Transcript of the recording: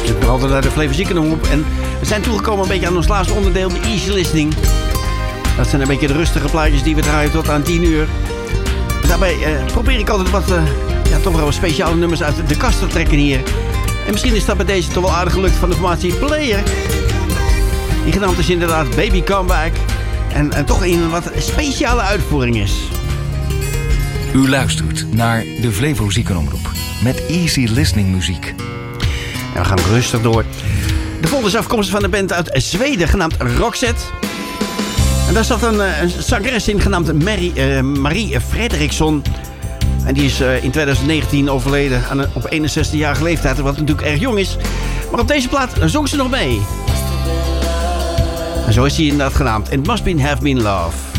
luistert nog altijd naar de Flevo Ziekenomroep. En we zijn toegekomen een beetje aan ons laatste onderdeel, de Easy Listening. Dat zijn een beetje de rustige plaatjes die we draaien tot aan 10 uur. Daarbij probeer ik altijd wat, toch wel wat speciale nummers uit de kast te trekken hier. En misschien is dat bij deze toch wel aardig gelukt van de formatie Player. Die genaamd is inderdaad Baby Comeback. En toch in een wat speciale uitvoering is. U luistert naar de Flevo Ziekenomroep met Easy Listening muziek. En we gaan rustig door. De volgende is afkomstig van de band uit Zweden, genaamd Roxette. En daar zat een zangeres in, genaamd Marie Fredriksson. En die is in 2019 overleden op 61-jarige leeftijd, wat natuurlijk erg jong is. Maar op deze plaat zong ze nog mee. En zo is hij inderdaad genaamd. It Must Have Been Love.